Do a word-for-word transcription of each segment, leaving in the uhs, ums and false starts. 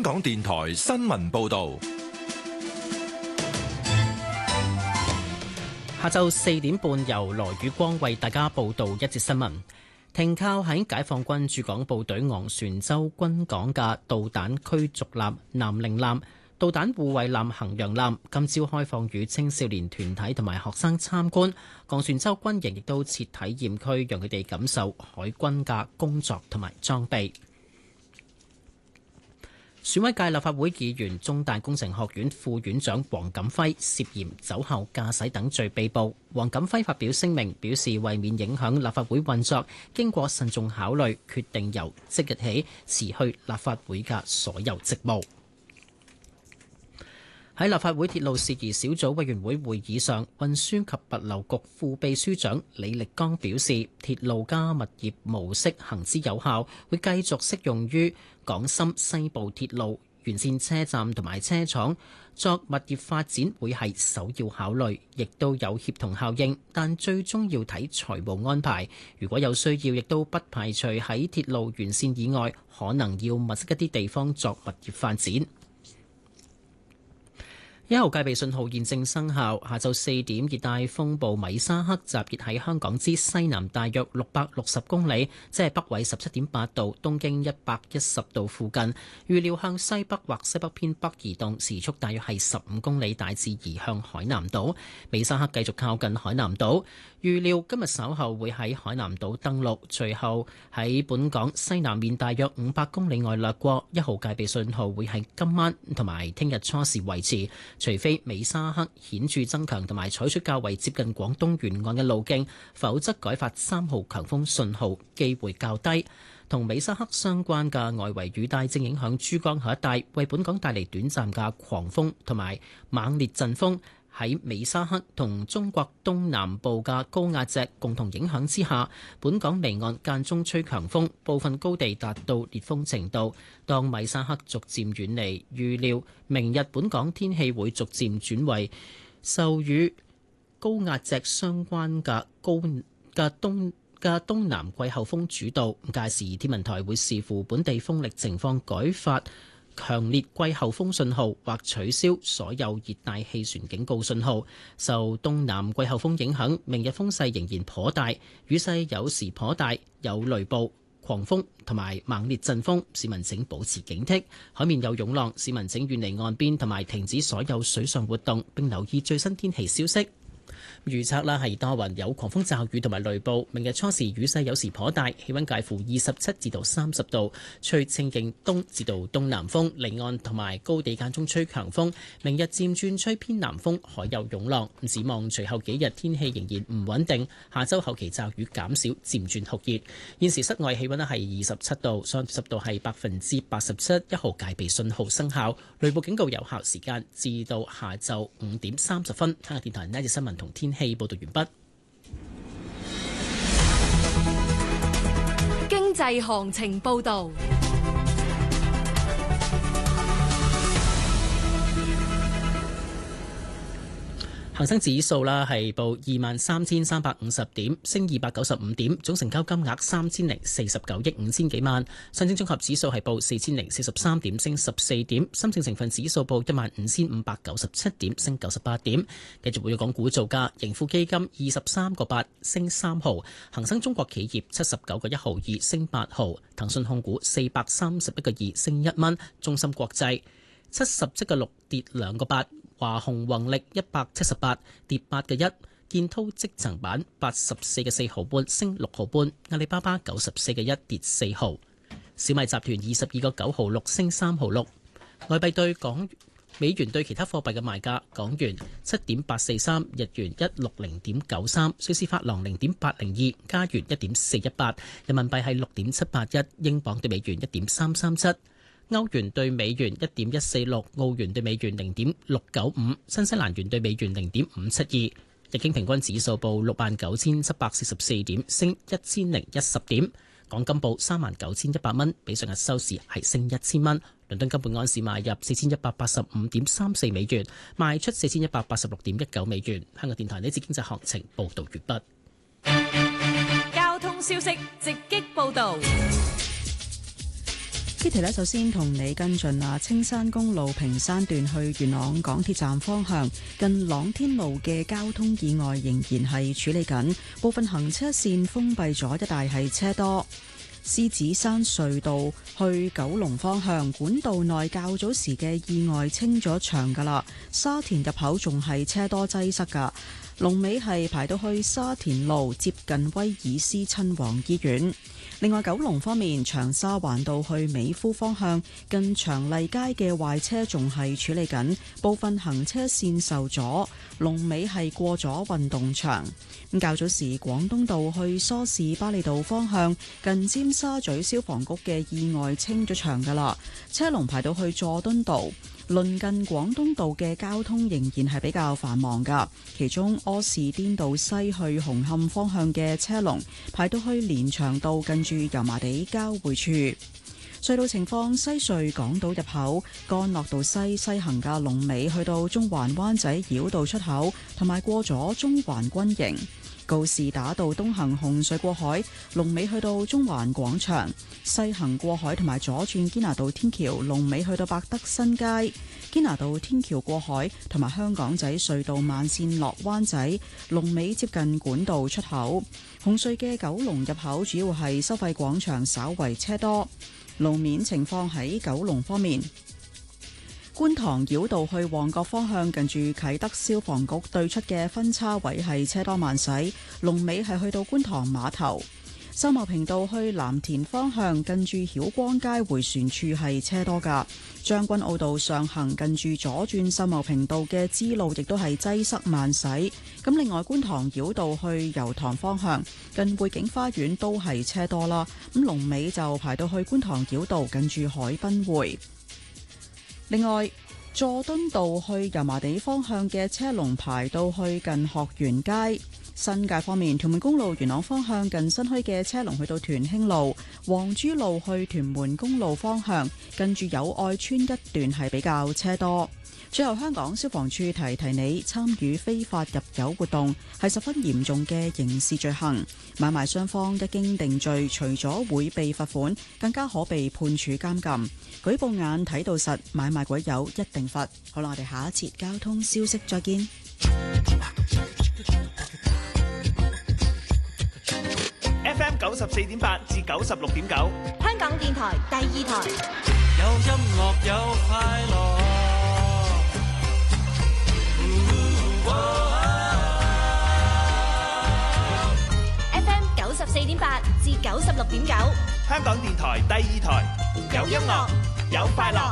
港電台新聞報道。 下晝四點半，由羅宇光為大家報道一節新聞。停靠喺解放軍駐港部隊昂船洲軍港嘅導彈驅逐艦南寧艦、導彈護衛艦衡陽艦今朝開放予青少年團體同埋學生參觀。昂船洲軍營亦都設體驗區，讓佢哋感受海軍嘅工作同埋裝備。選委界立法會議員、中大工程學院副院長黃錦輝涉嫌酒後駕駛等罪被捕。黃錦輝發表聲明，表示為免影響立法會運作，經過慎重考慮，決定由即日起辭去立法會嘅所有職務。喺立法會鐵路事宜小組委員會會議上，運輸及物流局副秘書長李力剛表示，鐵路加物業模式行之有效，會繼續適用於港深西部鐵路，完善車站同埋車廠作物業發展會係首要考慮，亦都有協同效應，但最終要睇財務安排。如果有需要，亦都不排除喺鐵路沿線以外，可能要物色一啲地方作物業發展。一號戒備信號現正生效，下晝四點，熱帶風暴米沙克集結喺香港之西南大約六百六十公里，即係北緯十七點八度、東經一百一十度附近。預料向西北或西北偏北移動，時速大約係十五公里，大致移向海南島。米沙克繼續靠近海南島，預料今日稍後會喺海南島登陸，隨後喺本港西南面大約五百公里外掠過。一號戒備信號會喺今晚同埋聽日初時維持。除非美沙克顯著增強同埋採取較為接近廣東沿岸嘅路徑，否則改發三號強風信號機會較低。同美沙克相關嘅外圍雨帶正影響珠江口一帶，為本港帶嚟短暫嘅狂風同埋猛烈陣風。喺美沙克同中國東南部嘅高壓脊共同影響之下，本港離岸間中吹強風，部分高地達到烈風程度。當米沙克逐漸遠離，預料明日本港天氣會逐漸轉為受與高壓脊相關嘅高嘅東嘅東南季候風主導。屆時天文台會視乎本地風力情況改發強烈季候風信號或取消所有熱帶氣旋警告信號。受東南季候風影響，明日風勢仍然頗大，雨勢有時頗大，有雷暴、狂風同埋猛烈陣風，市民請保持警惕。海面有湧浪，市民請遠離岸邊同埋停止所有水上活動，並留意最新天氣消息。預測啦係多雲，有狂風驟雨同埋雷暴。明日初時雨勢有時頗大，氣溫介乎二十七至到三十度，吹清勁東至到東南風，離岸同埋高地間中吹強風。明日漸轉吹偏南風，海有湧浪。展望隨後幾日天氣仍然唔穩定，下周後期驟雨減少，漸轉酷熱。現時室外氣溫咧係二十七度，相對濕度係百分之八十七，一號戒備信號生效，雷暴警告有效時間至到下晝五點三十分。香港電台呢節新聞同天氣報道完畢。 經濟行情報道。 恒生指數啦係報二萬三千三百五十點，升二百九十五點，總成交金額三千零四十九億五千幾萬。上證綜合指數係報四千零四十三點，升十四點。深證成分指數報一萬五千五百九十七點，升九十八點。繼續會講股造價，盈富基金二十三個八，升三毫；恒生中國企業七十九個一毫二，升八毫；騰訊控股四百三十一個二，升一蚊；中芯國際七十七個六，跌兩個八。華虹宏力一百七十八，跌八個一；建滔積層板八十四個四毫半，升六毫半；阿里巴巴九十四個一，跌四毫；小米集團二十二個九毫六，升三毫六。外幣對港美元對其他貨幣嘅賣價：港元七點八四三，日元一六零點九三，瑞士法郎零點八零二，加元一點四一八，人民幣係六點七八一，英鎊對美元一點三三七。歐元對美元一點一四六，澳元對美元零點六九五，新西蘭元對美元零點五七二。日經平均指數報六萬九千七百四十四點，升一千零一十點。港金報三萬九千一百蚊，比上日收市係升一千蚊。倫敦金本安士買入四千一百八十五點三四美元，賣出四千一百八十六點一九美元。香港電台呢次經濟行情報道完畢。 交通消息直擊報道。 Kitty 呢，首先同你跟進啊，青山公路屏山段去元朗港鐵站方向，近朗天路嘅交通意外仍然係處理緊，部分行車線封閉咗，一帶係車多。獅子山隧道去九龍方向，管道內較早時嘅意外清咗場㗎喇，沙田入口仲係車多擠塞㗎。龍尾係排到去沙田路接近威爾斯親王醫院。另外九龍方面，長沙灣道去美孚方向近長麗街嘅壞車仲係處理緊，部分行車線受阻，龍尾係過咗運動場。咁較早時廣東道去梳士巴利道方向近尖沙咀消防局嘅意外清咗場㗎喇，車龍排到去佐敦道。鄰近廣東道嘅交通仍然係比較繁忙㗎，其中柯士甸道西去紅磡方向嘅車龍排到去連翔道近住油麻地交匯處。隧道情況，西隧港島入口干諾道西西行嘅龍尾去到中環灣仔繞道出口，同埋過咗中環軍營。告士打道東行紅隧過海，龍尾去到中環廣場；西行過海同埋左轉堅拿道天橋，龍尾去到百德新街。堅拿道天橋過海同埋香港仔隧道慢線落灣仔，龍尾接近管道出口。紅隧嘅九龍入口主要係收費廣場稍為車多。路面情況喺九龍方面，觀塘繞道去旺角方向近住啟德消防局對出嘅分叉位係車多慢駛，龍尾係去到觀塘碼頭。秀茂坪道去藍田方向近住曉光街迴旋處係車多㗎。將軍澳道上行近住左轉秀茂坪道嘅支路亦都係擠塞慢駛。咁另外觀塘繞道去油塘方向近匯景花園都係車多啦。咁龍尾就排到去觀塘繞道近住海濱匯。另外，佐敦道去油麻地方向嘅車龍排到去近學園街。新界方面，屯門公路元朗方向近新墟嘅車龍去到屯興路，黃珠路去屯門公路方向近住友愛村一段係比較車多。最後，香港消防處提提你，參與非法入油活動係十分嚴重嘅刑事罪行，買賣雙方一經定罪，除咗會被罰款，更加可被判處監禁。舉報眼睇到實，買賣鬼友一定罰。好啦，我哋下一節交通消息再見。 F M 九十四點八至九十六點九， 香港電台第二台。 有音樂有快樂。 F M 九十四點八至九十六點九， 香港電台第二台，有音樂有快樂。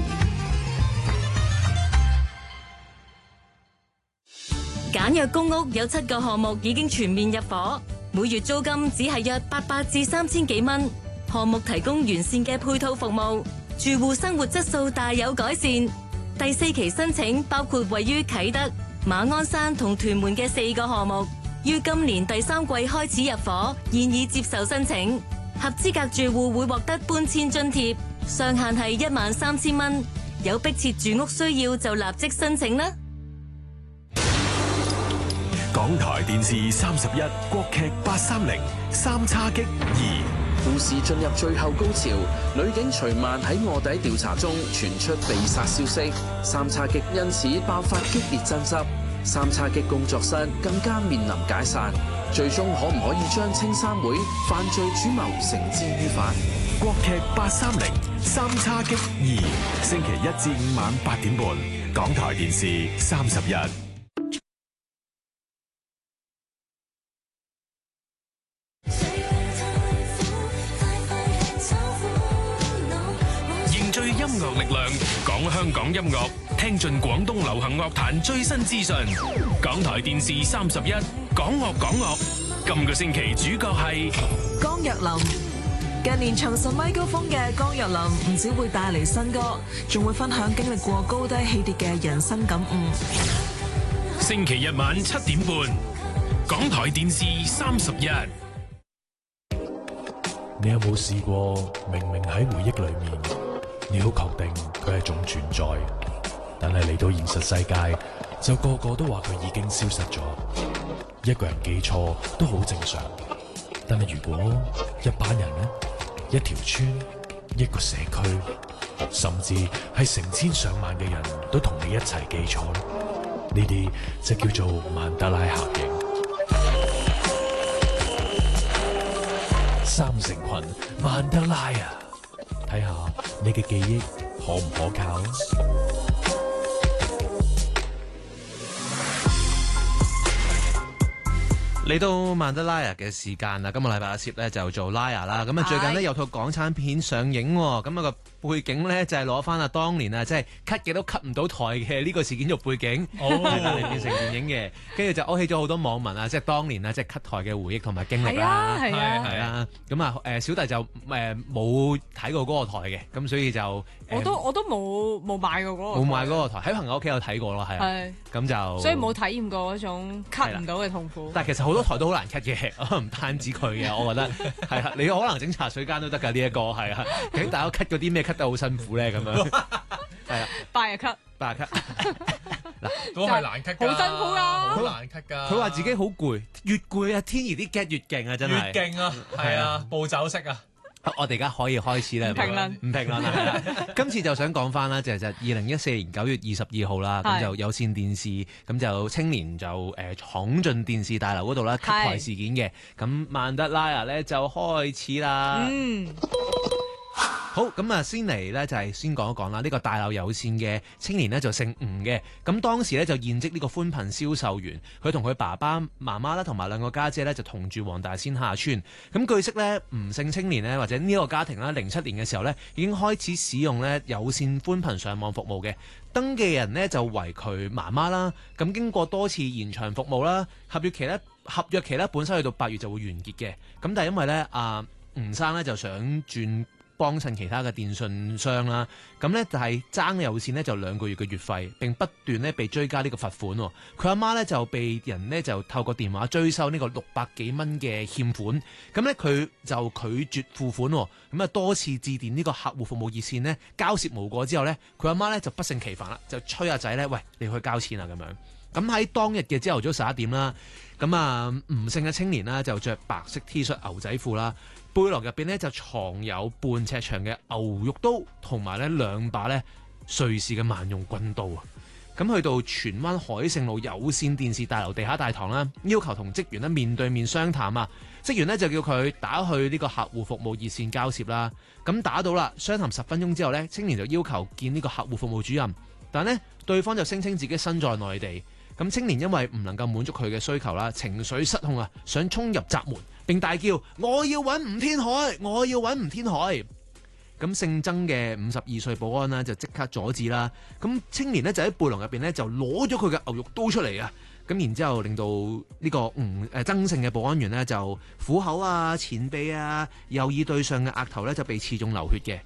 簡約公屋有七個項目已經全面入伙，每月租金只係約八百至三千幾蚊。項目提供完善嘅配套服務，住戶生活質素大有改善。第四期申請包括位於啟德、馬鞍山同屯門嘅四個項目，於今年第三季開始入伙，現已接受申請。合資格住戶會獲得搬遷津貼，上限係一萬三千蚊。有迫切住屋需要就立即申請啦。 港台電視三十一國劇八三零三叉戟二。 故事進入最後高潮，女警徐曼喺臥底調查中傳出被殺消息，三叉戟因此爆發激烈爭執，三叉戟工作室更加面臨解散，最終可唔可以將青山會犯罪主謀繩之於法？ 國劇八三零三叉戟二，星期一至五晚八點半，港台電視三十一。 音樂力量，講香港音樂，聽盡廣東流行樂壇最新資訊。港台電視三十一，講樂講樂。今個星期主角係江若琳。近年重拾咪高峰嘅江若琳，唔只會帶嚟新歌，仲會分享經歷過高低起跌嘅人生感悟。 星期日晚七點半，港台電視三十一。 你有冇試過明明喺回憶裏面，你好確定佢係仲存在，但係嚟到現實世界，就個個都話佢已經消失咗。一個人記錯都好正常，但係如果一班人呢，一條村， 一個社區，甚至係成千上萬嘅人都同你一齊記錯，呢啲就叫做曼德拉效應。三成群曼德拉啊，睇下你嘅記憶可唔可靠？ 嚟到曼德拉嘅時間啦，今個禮拜阿攝咧就做拉雅啦。咁啊最近呢，有套港產片上映，咁啊個背景咧就係攞翻啊當年啊即係 cut 嘅都 cut 唔到台嘅呢個事件做背景，嚟變成電影嘅。跟住就勾起咗好多網民啊，即係當年啊即係 cut 台嘅回憶同埋經歷啦。 係啊係啊。咁啊誒小弟就誒冇睇過嗰個台嘅，咁所以就我都我都冇冇買過嗰個冇買嗰個台，喺朋友屋企有睇過咯，係啊。咁就所以冇體驗過嗰種 cut 唔到嘅痛苦。 但係其實好多台都好難 cut 嘅，唔單止佢嘅，我覺得係啊，你可能整茶水間都得㗎呢一個係啊。究竟大家 cut 嗰啲咩 cut 得好辛苦咧？咁樣係啊， 八日 cut， 八日 cut 嗱都係難 cut 㗎， 好辛苦㗎， 好難 cut 㗎。 佢話自己好攰，越攰啊，天兒啲 get 越勁啊，真係越勁啊，係啊，暴走式啊。 我哋而家可以開始啦， 唔評論， 唔評論啦。今次就想講翻啦，就係就二零一四年九月二十二號啦，咁就有線電視咁就青年就誒闖進電視大樓嗰度啦，cut台事件嘅。咁曼德拉雅咧就開始啦。 嗯。 好，咁啊，先嚟咧就係先講一講啦。呢個大樓有線嘅青年呢，就姓吳嘅，咁當時咧就現職呢個寬頻銷售員，佢同佢爸爸媽媽啦同埋兩個家姐咧就同住黃大仙下村。咁據悉咧，吳姓青年呢，或者呢個家庭啦，零七年嘅時候咧已經開始使用咧有線寬頻上網服務嘅，登記人呢，就為佢媽媽啦。咁經過多次延長服務啦，合約期咧合約期咧本身去到八月就會完結嘅。咁但係因為咧阿吳生咧就想轉幫襯其他嘅電訊商啦，咁呢就係爭有線呢就兩個月嘅月費，並不斷呢被追加呢個罰款。佢阿媽呢就被人呢就透過電話追收呢個六百幾蚊嘅欠款，咁呢佢就拒絕付款，咁啊多次致電呢個客戶服務熱線呢交涉無果之後呢，佢阿媽呢就不勝其煩啦，就催阿仔呢：「喂，你去交錢啊！」咁樣。咁喺當日嘅朝頭早十一點啦，咁啊吳姓嘅青年啦就着白色 T 恤牛仔褲啦。背囊入邊咧就藏有半尺長嘅牛肉刀，同埋咧兩把咧瑞士嘅萬用軍刀啊！咁去到荃灣海盛路有線電視大樓地下大堂啦，要求同職員咧面對面相談啊！職員咧就叫佢打去呢個客戶服務熱線交涉啦。咁打到啦，相談十分鐘之後咧，青年就要求見呢個客戶服務主任，但呢對方就聲稱自己身在內地。咁青年因為唔能夠滿足佢嘅需求啦，情緒失控啊，想衝入閘門並大叫：我要揾吳天海，我要揾吳天海。咁姓曾嘅五十二歲保安呢，就即刻阻止啦。咁青年呢，就喺背囊入邊呢，就攞咗佢嘅牛肉刀出嚟啊！咁然之後令到呢個吳誒曾姓嘅保安員呢，就虎口啊、前臂啊、右耳對上嘅額頭呢，就被刺中流血嘅。